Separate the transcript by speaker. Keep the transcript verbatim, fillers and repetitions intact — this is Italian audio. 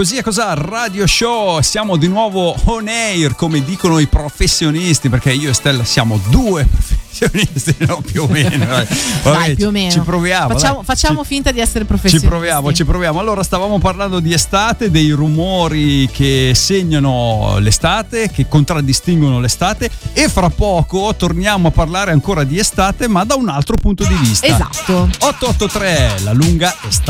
Speaker 1: Così è cos'ha Radio Show, siamo di nuovo on air come dicono i professionisti, perché io e Stella siamo due professionisti, no, più o meno. Vabbè,
Speaker 2: dai, più o meno.
Speaker 1: Ci proviamo.
Speaker 2: Facciamo, facciamo
Speaker 1: ci,
Speaker 2: finta di essere professionisti.
Speaker 1: Ci proviamo, ci proviamo. Allora, stavamo parlando di estate, dei rumori che segnano l'estate, che contraddistinguono l'estate, e fra poco torniamo a parlare ancora di estate, ma da un altro punto di vista.
Speaker 2: Esatto.
Speaker 1: otto otto tre, la lunga estate.